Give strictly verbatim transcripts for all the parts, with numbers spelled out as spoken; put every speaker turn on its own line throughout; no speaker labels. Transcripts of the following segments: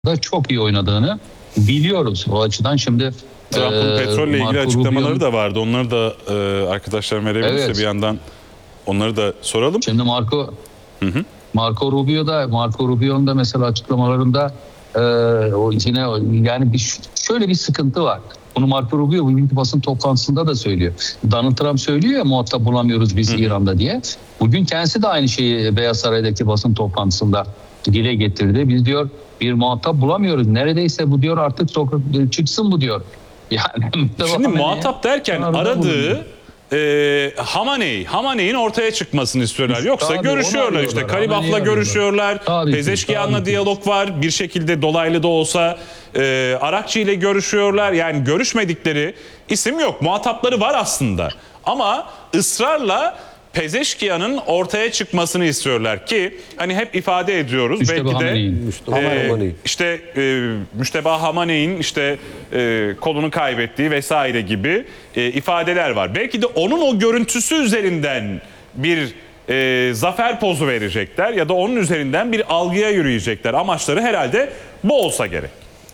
da çok iyi oynadığını biliyoruz. O açıdan şimdi
Trump'ın
e,
petrolle ilgili
Marco
açıklamaları
Rubio'nun-
da vardı. Onları da e, arkadaşlar verebilirse
Evet.
bir yandan onları da soralım.
Şimdi Marco
Hı hı.
Marco Rubio da Marco Rubio'nun da mesela açıklamalarında e, o yine yani bir şöyle bir sıkıntı var. Bunu Marco Rubio bugünkü basın toplantısında da söylüyor. Donald Trump söylüyor ya, muhatap bulamıyoruz biz
Hı hı.
İran'da diye. Bugün kendisi de aynı şeyi Beyaz Saray'daki basın toplantısında dile getirdi. Biz diyor bir muhatap bulamıyoruz. Neredeyse bu diyor artık sokak çıksın bu diyor. Yani
Şimdi muhatap derken aradığı e, Hamaney, Hamaney'in ortaya çıkmasını istiyorlar. Yoksa
Tabii,
görüşüyorlar
onu
işte.
arıyorlar.
Karibaf'la
Hamaney'i
görüşüyorlar.
Tabii ki,
Pezeşkiyan'la
tabii ki.
diyalog var. Bir şekilde dolaylı da olsa e, Arakçı ile görüşüyorlar. Yani görüşmedikleri isim yok. Muhatapları var aslında. Ama ısrarla Pezeşkiyan'ın ortaya çıkmasını istiyorlar ki hani hep ifade ediyoruz.
İşte bu
Belki de
Hamaney'in.
e,
Hamaney.
işte e, Müşteba Hamaney'in işte e, kolunu kaybettiği vesaire gibi e, ifadeler var. Belki de onun o görüntüsü üzerinden bir e, zafer pozu verecekler ya da onun üzerinden bir algıya yürüyecekler. Amaçları herhalde bu olsa gerek.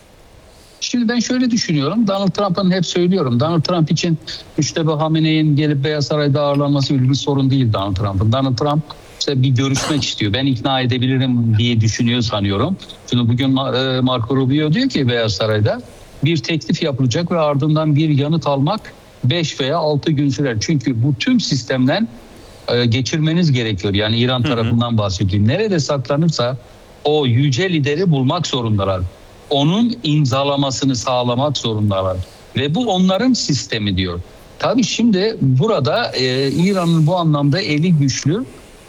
Şimdi ben şöyle düşünüyorum. Donald Trump'ın hep söylüyorum. Donald Trump için işte bu Hamaney'in gelip Beyaz Saray'da ağırlanması bir sorun değil Donald Trump'ın. Donald Trump işte bir görüşmek istiyor. Ben ikna edebilirim diye düşünüyor sanıyorum. Şimdi bugün e, Marco Rubio diyor ki Beyaz Saray'da bir teklif yapılacak ve ardından bir yanıt almak beş veya altı gün sürer. Çünkü bu tüm sistemden e, geçirmeniz gerekiyor. Yani İran tarafından bahsediyor. Nerede saklanırsa o yüce lideri bulmak zorundalar. Onun imzalamasını sağlamak zorundalar. Ve bu onların sistemi diyor. Tabii şimdi burada e, İran'ın bu anlamda eli güçlü,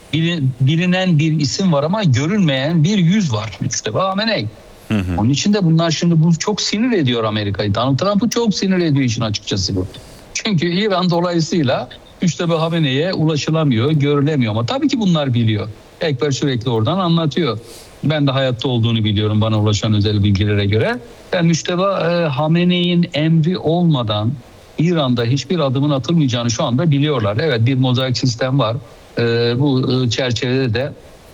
bilinen bir isim var ama görünmeyen bir yüz var. İşte bu Hamaney. Hı hı. Onun için de bunlar şimdi bu çok sinir ediyor Amerika'yı. Donald Trump'ı çok sinir ediyor işin açıkçası bu. Çünkü İran dolayısıyla işte bu Hamaney'e ulaşılamıyor, görülemiyor ama tabii ki bunlar biliyor. Ekber sürekli oradan anlatıyor. Ben de hayatta olduğunu biliyorum bana ulaşan özel bilgilere göre. Ben Müşteba e, Hamaney'in emri olmadan İran'da hiçbir adımın atılmayacağını şu anda biliyorlar. Evet, bir mozaik sistem var. E, bu e, çerçevede de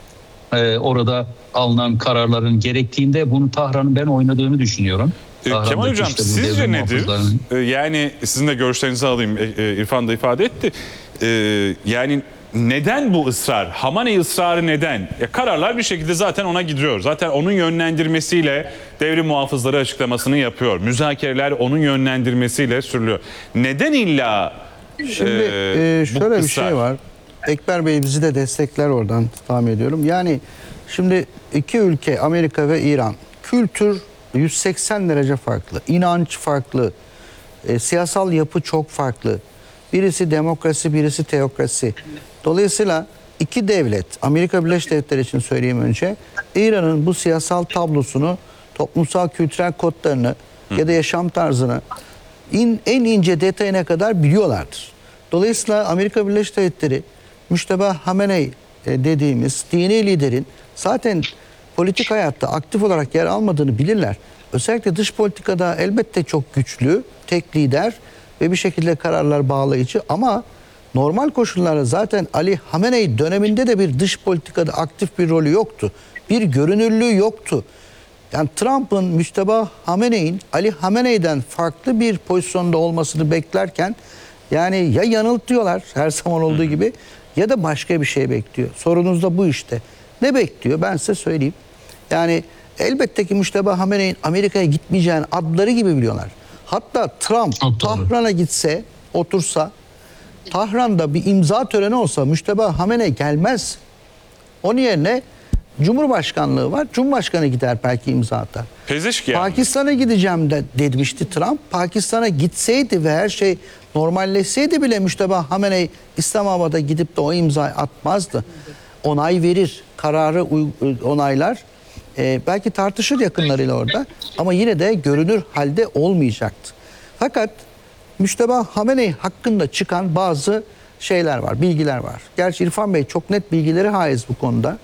e, orada alınan kararların gerektiğinde bunu Tahran'ın ben oynadığını düşünüyorum.
E, Kemal Hocam
işte
sizce nedir? E, yani sizin de görüşlerinizi alayım. E, e, İrfan da ifade etti. E, yani neden bu ısrar? Hamaney ısrarı neden? Ya kararlar bir şekilde zaten ona gidiyor. Zaten onun yönlendirmesiyle devrim muhafızları açıklamasını yapıyor. Müzakereler onun yönlendirmesiyle sürülüyor. Neden illa
Şimdi
e,
e, şöyle bir şey var. Ekber Bey bizi de destekler oradan tahmin ediyorum. Yani şimdi iki ülke Amerika ve İran kültür yüz seksen derece farklı. İnanç farklı. E, siyasal yapı çok farklı. Birisi demokrasi, birisi teokrasi. Dolayısıyla iki devlet, Amerika Birleşik Devletleri için söyleyeyim önce, İran'ın bu siyasal tablosunu, toplumsal kültürel kodlarını Hı. ya da yaşam tarzını in, en ince detayına kadar biliyorlardır. Dolayısıyla Amerika Birleşik Devletleri, Müşteba Hamaney dediğimiz dini liderin zaten politik hayatta aktif olarak yer almadığını bilirler. Özellikle dış politikada elbette çok güçlü, tek lider ve bir şekilde kararlar bağlayıcı ama normal koşullarda zaten Ali Hamaney döneminde de bir dış politikada aktif bir rolü yoktu. Bir görünürlüğü yoktu. Yani Trump'ın Müşteba Hamaney'in Ali Hamaney'den farklı bir pozisyonda olmasını beklerken yani ya yanıltıyorlar her zaman olduğu gibi ya da başka bir şey bekliyor. Sorunuz da bu işte. Ne bekliyor? Ben size söyleyeyim. Yani elbette ki Müşteba Hamaney'in Amerika'ya gitmeyeceğini adları gibi biliyorlar. Hatta Trump Tahran'a gitse, otursa, Tahran'da bir imza töreni olsa Müşteba Hamaney gelmez. Onun yerine Cumhurbaşkanlığı var. Cumhurbaşkanı gider belki imza atar.
Pezeşkiyan.
Pakistan'a gideceğim de demişti Trump. Pakistan'a gitseydi ve her şey normalleşseydi bile Müşteba Hamaney İslamabad'a gidip de o imzayı atmazdı. Onay verir, kararı onaylar. Ee, belki tartışır yakınlarıyla orada ama yine de görünür halde olmayacaktı. Fakat Müşteba Hamaney hakkında çıkan bazı şeyler var, bilgiler var. Gerçi İrfan Bey çok net bilgileri haiz bu konuda.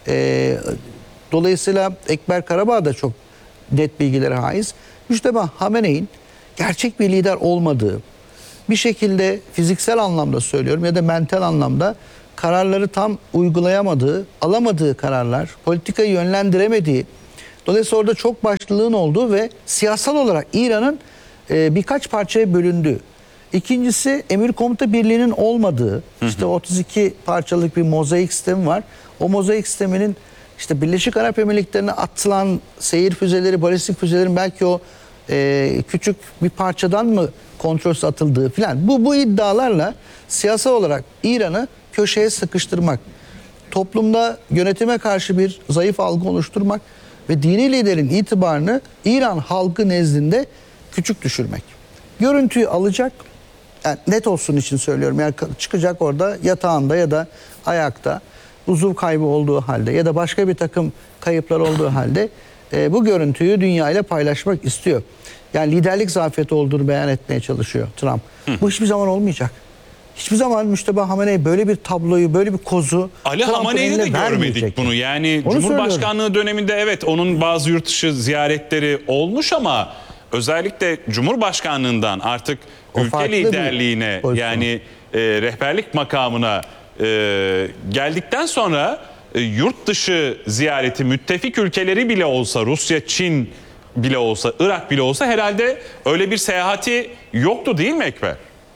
Ee, dolayısıyla Ekber Karabağ da çok net bilgileri haiz. Müşteba Hamaney'in gerçek bir lider olmadığı, bir şekilde fiziksel anlamda söylüyorum ya da mental anlamda kararları tam uygulayamadığı, alamadığı kararlar, politikayı yönlendiremediği, Dolayısıyla orada çok başlılığın olduğu ve siyasal olarak İran'ın e, birkaç parçaya bölündüğü. İkincisi emir komuta birliğinin olmadığı, işte otuz iki parçalık bir mozaik sistemi var. O mozaik sisteminin işte Birleşik Arap Emirlikleri'ne atılan seyir füzeleri, balistik füzelerin belki o e, küçük bir parçadan mı kontrolsüz atıldığı filan. Bu, bu iddialarla siyasal olarak İran'ı köşeye sıkıştırmak, toplumda yönetime karşı bir zayıf algı oluşturmak ve dini liderin itibarını İran halkı nezdinde küçük düşürmek. Görüntüyü alacak, yani net olsun için söylüyorum, yani çıkacak orada yatağında ya da ayakta uzuv kaybı olduğu halde ya da başka bir takım kayıplar olduğu halde e, bu görüntüyü dünya ile paylaşmak istiyor. Yani liderlik zafiyeti olduğunu beyan etmeye çalışıyor Trump. Hı. Bu hiçbir zaman olmayacak. Hiçbir zaman Müşteba Hamenei böyle bir tabloyu, böyle bir kozu
Ali Hamanei'de de görmedik bunu. Yani
Onu
Cumhurbaşkanlığı
söylüyorum.
döneminde evet onun bazı yurt dışı ziyaretleri olmuş ama özellikle Cumhurbaşkanlığından artık
O
ülke
farklı bir
liderliğine
pozisyon.
yani e, rehberlik makamına e, geldikten sonra e, yurt dışı ziyareti müttefik ülkeleri bile olsa, Rusya, Çin bile olsa, Irak bile olsa herhalde öyle bir seyahati yoktu değil mi Ekber?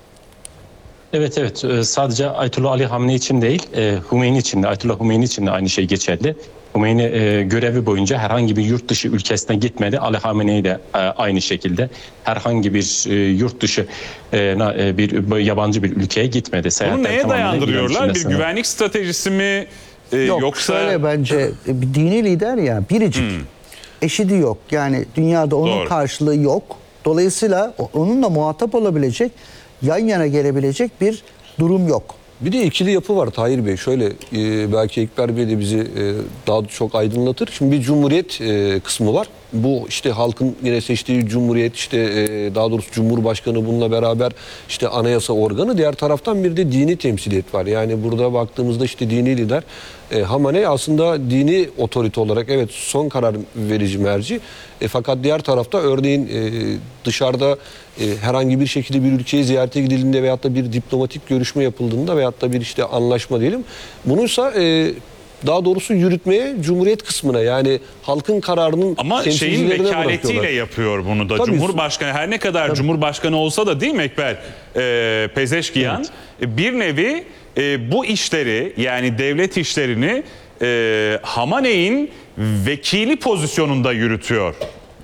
Evet evet sadece Ayetullah Ali Hamdi için değil, Hümeyni için de, Ayetullah Hümeyni için de aynı şey geçerli. Hümeyni e, görevi boyunca herhangi bir yurt dışı ülkesine gitmedi. Ali Hamenei de e, aynı şekilde herhangi bir e, yurt dışı e, bir yabancı bir ülkeye gitmedi.
Bunu neye dayandırıyorlar? Bir güvenlik stratejisi mi e,
Yok,
yoksa?
Şöyle bence bir dini lider ya biricik. Hmm. Eşidi yok. Yani dünyada onun Doğru. karşılığı yok. Dolayısıyla onunla muhatap olabilecek, yan yana gelebilecek bir durum yok.
Bir de ikili yapı var Tahir Bey. Şöyle e, belki Ekber Bey de bizi e, daha çok aydınlatır. Şimdi bir cumhuriyet e, kısmı var. Bu işte halkın yine seçtiği cumhuriyet, işte e, daha doğrusu Cumhurbaşkanı bununla beraber işte anayasa organı. Diğer taraftan bir de dini temsiliyet var. Yani burada baktığımızda işte dini lider e, Hamanei aslında dini otorite olarak evet son karar verici merci. E, fakat diğer tarafta örneğin e, dışarıda e, herhangi bir şekilde bir ülkeye ziyarete gidildiğinde veyahut da bir diplomatik görüşme yapıldığında veyahut da bir işte anlaşma diyelim. Bunuysa e, daha doğrusu yürütmeye Cumhuriyet kısmına yani halkın kararının
ama şeyin vekaletiyle yapıyor bunu da. Tabii, Cumhurbaşkanı her ne kadar tabii. Cumhurbaşkanı olsa da değil mi Ekber? Ee, Pezeşkiyan evet. bir nevi e, bu işleri yani devlet işlerini e, Hamanei'nin vekili pozisyonunda yürütüyor.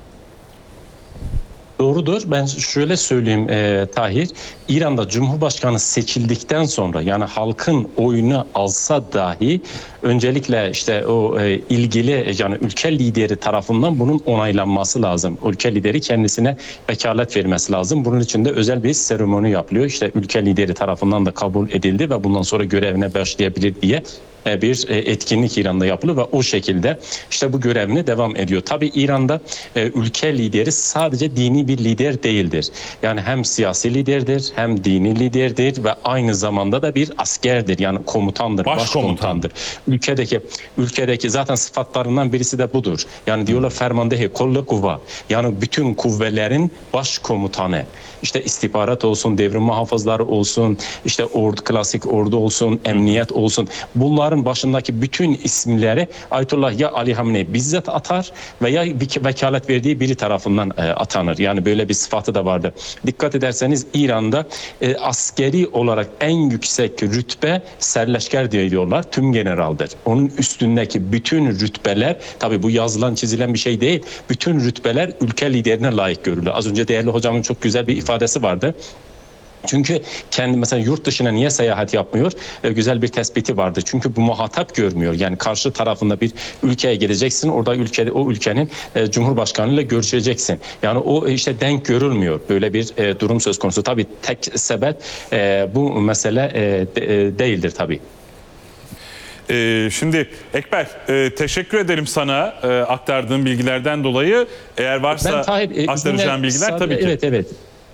Doğrudur. Ben şöyle söyleyeyim e, Tahir. İran'da Cumhurbaşkanı seçildikten sonra yani halkın oyunu alsa dahi öncelikle işte o e, ilgili yani ülke lideri tarafından bunun onaylanması lazım. Ülke lideri kendisine vekalet vermesi lazım. Bunun için de özel bir seremoni yapılıyor. İşte ülke lideri tarafından da kabul edildi ve bundan sonra görevine başlayabilir diye bir etkinlik İran'da yapılıyor ve o şekilde işte bu görevine devam ediyor. Tabii İran'da ülke lideri sadece dini bir lider değildir. Yani hem siyasi liderdir hem dini liderdir ve aynı zamanda da bir askerdir. Yani komutandır, başkomutandır. Ülkedeki ülkedeki zaten sıfatlarından birisi de budur. Yani diyorlar fermandehi kollu kuvva. Yani bütün kuvvelerin başkomutanı. İşte istihbarat olsun, devrim muhafızları olsun, işte ordu, klasik ordu olsun, emniyet olsun. Bunların başındaki bütün isimleri Ayetullah ya Ali Hamenei bizzat atar veya vekalet verdiği biri tarafından e, atanır. Yani böyle bir sıfatı da vardı. Dikkat ederseniz İran'da e, askeri olarak en yüksek rütbe serleşker diyorlar. Tüm generaldir. Onun üstündeki bütün rütbeler, tabii bu yazılan çizilen bir şey değil. Bütün rütbeler ülke liderine layık görülür. Az önce değerli hocamın çok güzel bir ifadesi vardı. Çünkü kendi mesela yurt dışına niye seyahat yapmıyor? Ee, güzel bir tespiti vardı. Çünkü bu muhatap görmüyor. Yani karşı tarafında bir ülkeye gideceksin. Orada ülkede o ülkenin e, cumhurbaşkanıyla görüşeceksin. Yani o işte denk görülmüyor. Böyle bir e, durum söz konusu. Tabii tek sebep e, bu mesele e, de, e, değildir tabii.
Ee, şimdi Ekber e, teşekkür ederim sana e, aktardığın bilgilerden dolayı. Eğer varsa
ben, Tahir, e,
aktaracağım bilgiler
sadece,
tabii ki.
Evet evet.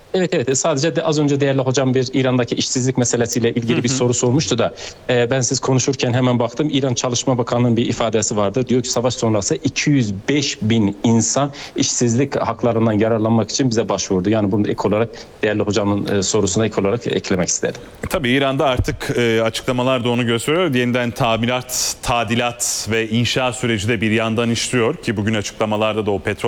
Evet evet sadece de az önce değerli hocam bir İran'daki işsizlik meselesiyle ilgili bir soru sormuştu da e, ben siz konuşurken hemen baktım. İran Çalışma Bakanı'nın bir ifadesi vardı. Diyor ki savaş sonrası iki yüz beş bin insan işsizlik haklarından yararlanmak için bize başvurdu. Yani bunu ek olarak değerli hocamın e, sorusuna ek olarak eklemek istedim.
Tabii İran'da artık e, açıklamalar da onu gösteriyor. Yeniden tamirat, tadilat ve inşa süreci de bir yandan işliyor ki bugün açıklamalarda da o petrol